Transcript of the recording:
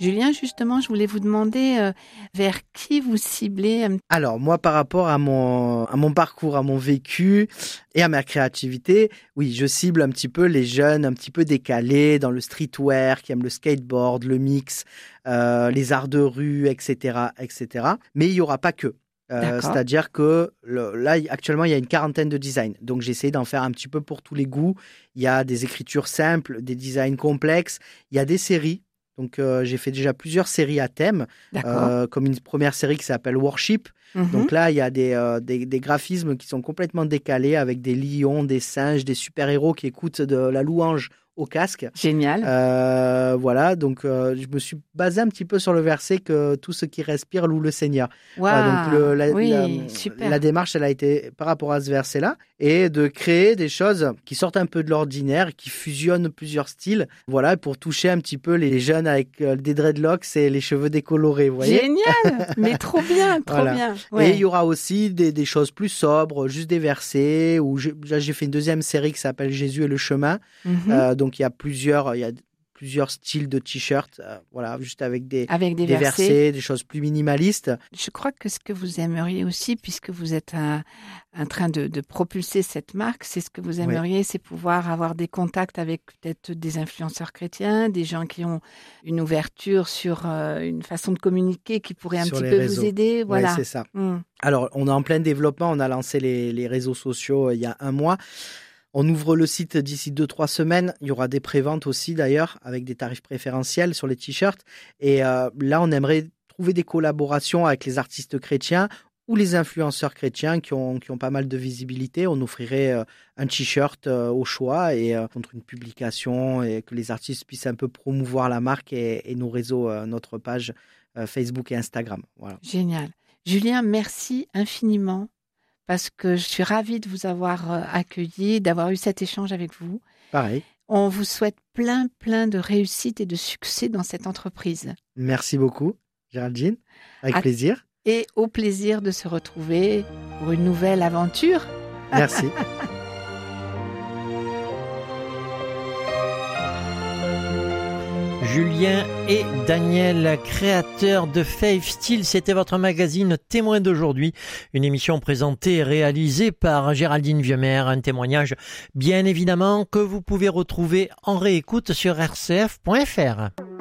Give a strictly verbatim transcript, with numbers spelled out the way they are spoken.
Julien, justement, je voulais vous demander euh, vers qui vous ciblez. Alors, moi, par rapport à mon, à mon parcours, à mon vécu et à ma créativité, oui, je cible un petit peu les jeunes un petit peu décalés dans le streetwear, qui aiment le skateboard, le mix, euh, les arts de rue, et cetera, et cetera. Mais il n'y aura pas que. Euh, c'est-à-dire que le, là, actuellement, il y a une quarantaine de designs. Donc, j'ai essayé d'en faire un petit peu pour tous les goûts. Il y a des écritures simples, des designs complexes. Il y a des séries. Donc, euh, j'ai fait déjà plusieurs séries à thème, euh, comme une première série qui s'appelle Worship. Mm-hmm. Donc là, il y a des, euh, des, des graphismes qui sont complètement décalés avec des lions, des singes, des super-héros qui écoutent de la louange au casque. Génial. Euh, voilà, donc euh, je me suis basé un petit peu sur le verset que tout ce qui respire loue le Seigneur. Wow. Voilà, donc le, la, oui, la, super. la démarche, elle a été par rapport à ce verset-là, et de créer des choses qui sortent un peu de l'ordinaire, qui fusionnent plusieurs styles, voilà, pour toucher un petit peu les jeunes avec euh, des dreadlocks et les cheveux décolorés, vous voyez. Génial, mais trop bien, trop voilà. bien. Ouais. Et il y aura aussi des, des choses plus sobres, juste des versets, où j'ai, j'ai fait une deuxième série qui s'appelle Jésus et le chemin. Mm-hmm. Euh, donc il y a plusieurs, il y a plusieurs styles de t-shirts, euh, voilà, juste avec des, avec des, des versets. versets, des choses plus minimalistes. Je crois que ce que vous aimeriez aussi, puisque vous êtes un, en train de, de propulser cette marque, c'est ce que vous aimeriez, oui. C'est pouvoir avoir des contacts avec peut-être des influenceurs chrétiens, des gens qui ont une ouverture sur euh, une façon de communiquer qui pourrait un sur petit les peu réseaux. vous aider. Voilà. Ouais, c'est ça. Mm. Alors, on est en plein développement, on a lancé les, les réseaux sociaux euh, il y a un mois. On ouvre le site d'ici deux, trois semaines. Il y aura des préventes aussi d'ailleurs, avec des tarifs préférentiels sur les t-shirts. Et euh, là, on aimerait trouver des collaborations avec les artistes chrétiens ou les influenceurs chrétiens qui ont, qui ont pas mal de visibilité. On offrirait euh, un t-shirt euh, au choix et euh, contre une publication, et que les artistes puissent un peu promouvoir la marque et, et nos réseaux, euh, notre page euh, Facebook et Instagram. Voilà. Génial. Julien, merci infiniment. Parce que je suis ravie de vous avoir accueilli, d'avoir eu cet échange avec vous. Pareil. On vous souhaite plein, plein de réussite et de succès dans cette entreprise. Merci beaucoup, Géraldine. Avec à plaisir. Et au plaisir de se retrouver pour une nouvelle aventure. Merci. Julien et Daniel, créateurs de Faith Style, c'était votre magazine Témoin d'aujourd'hui, une émission présentée et réalisée par Géraldine Vieuxmer, un témoignage bien évidemment que vous pouvez retrouver en réécoute sur r c f point f r.